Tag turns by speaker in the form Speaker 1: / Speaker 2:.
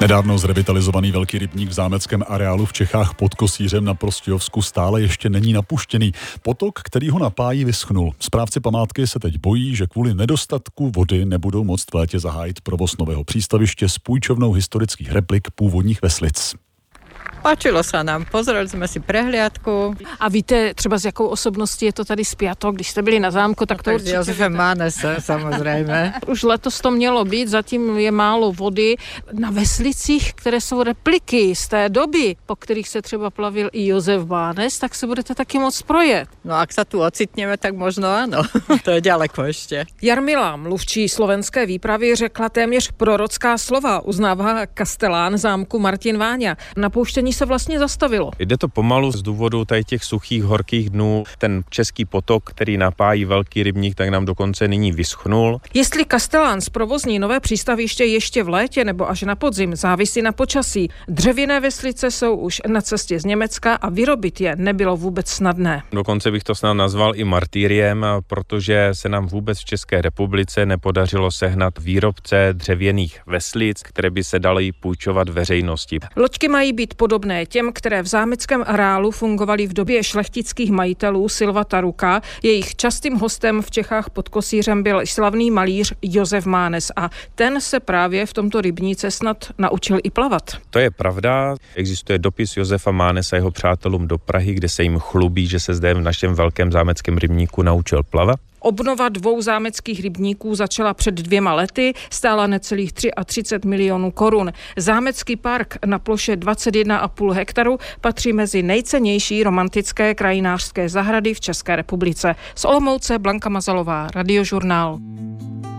Speaker 1: Nedávno zrevitalizovaný velký rybník v zámeckém areálu v Čechách pod Kosířem na Prostějovsku stále ještě není napuštěný. Potok, který ho napájí, vyschnul. Správci památky se teď bojí, že kvůli nedostatku vody nebudou moct v létě zahájit provoz nového přístaviště s půjčovnou historických replik původních veslic.
Speaker 2: Páčilo sa nám, pozreli sme si prehliadku.
Speaker 3: A víte třeba, s jakou osobností je to tady spjato? Když jste byli na zámku, tak to určitě...
Speaker 2: S Josefem Mánesem, samozřejmě.
Speaker 3: Už letos to mělo být, zatím je málo vody. Na veslicích, které jsou repliky z té doby, po kterých se třeba plavil i Josef Mánes, tak se budete taky moc projet.
Speaker 2: No ak sa tu ocitneme, tak možno áno. To je ďaleko ještě.
Speaker 3: Jarmila, mluvčí slovenské výpravy, řekla téměř prorocká slova, uznává kastelán zámku Martin Váňa. Napouštění se vlastně zastavilo.
Speaker 4: Jde to pomalu z důvodu tady těch suchých, horkých dnů. Ten český potok, který napájí velký rybník, tak nám dokonce nyní vyschnul.
Speaker 3: Jestli kastelán zprovozní nové přístaviště ještě v létě nebo až na podzim, závisí na počasí. Dřevěné veslice jsou už na cestě z Německa a vyrobit je nebylo vůbec snadné.
Speaker 4: Dokonce bych to snad nazval i martýriem, protože se nám vůbec v České republice nepodařilo sehnat výrobce dřevěných veslic, které by se daly půjčovat veřejnosti.
Speaker 3: Loďky mají být podobné těm, které v zámeckém areálu fungovaly v době šlechtických majitelů Silvata Ruka. Jejich častým hostem v Čechách pod Kosířem byl slavný malíř Josef Mánes a ten se právě v tomto rybníce snad naučil i plavat.
Speaker 4: To je pravda. Existuje dopis Josefa Mánesa jeho přátelům do Prahy, kde se jim chlubí, že se zde v našem velkém zámeckém rybníku naučil plavat.
Speaker 3: Obnova 2 zámeckých rybníků začala před 2 lety, stála necelých 33 milionů korun. Zámecký park na ploše 21,5 hektaru patří mezi nejcennější romantické krajinářské zahrady v České republice. Z Olomouce Blanka Mazalová, Radiožurnál.